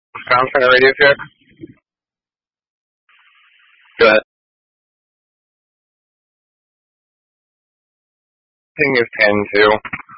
Wisconsin radio check. Go ahead. Thing is 10-2.